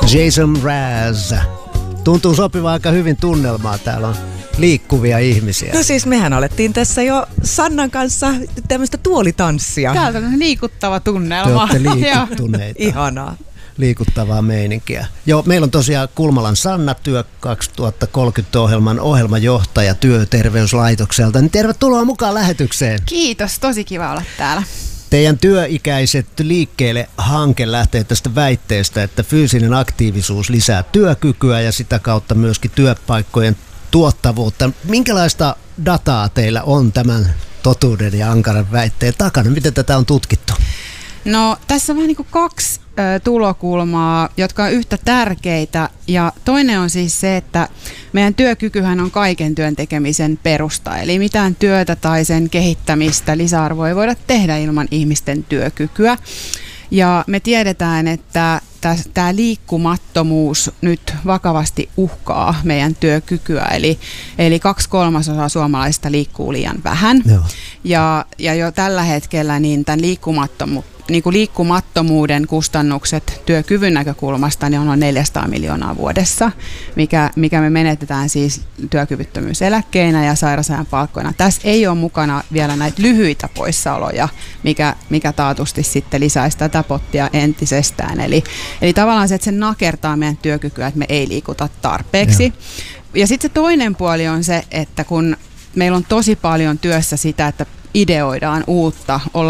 Jason Mraz. Tuntuu sopivaa aika hyvin tunnelmaa. Täällä on liikkuvia ihmisiä. No siis mehän alettiin tässä jo Sannan kanssa tämmöistä tuolitanssia. Täältä on liikuttava tunnelma. Te olette liikuttuneita. Ihanaa. Liikuttavaa meininkiä. Joo, meillä on tosiaan Kulmalan Sanna, Työ 2030-ohjelman ohjelmajohtaja Työterveyslaitokselta. Niin tervetuloa mukaan lähetykseen. Kiitos, tosi kiva olla täällä. Teidän Työikäiset liikkeelle -hanke lähtee tästä väitteestä, että fyysinen aktiivisuus lisää työkykyä ja sitä kautta myöskin työpaikkojen tuottavuutta. Minkälaista dataa teillä on tämän totuuden ja ankaran väitteen takana? Miten tätä on tutkittu? No tässä on vähän niin kuin kaksi tulokulmaa, jotka on yhtä tärkeitä. Ja toinen on siis se, että meidän työkykyhän on kaiken työn tekemisen perusta. Eli mitään työtä tai sen kehittämistä, lisäarvoa ei voida tehdä ilman ihmisten työkykyä. Ja me tiedetään, että tämä liikkumattomuus nyt vakavasti uhkaa meidän työkykyä. Eli 2/3 suomalaisista liikkuu liian vähän. Joo. Ja jo tällä hetkellä niin tämän liikkumattomuuden kustannukset työkyvyn näkökulmasta niin on noin 400 miljoonaa vuodessa, mikä me menetetään siis työkyvyttömyyseläkkeinä ja sairausajan palkkoina. Tässä ei ole mukana vielä näitä lyhyitä poissaoloja, mikä taatusti sitten lisäisi tätä pottia entisestään. Eli tavallaan se, että se nakertaa meidän työkykyä, että me ei liikuta tarpeeksi. Ja sitten se toinen puoli on se, että kun meillä on tosi paljon työssä sitä, että ideoidaan uutta,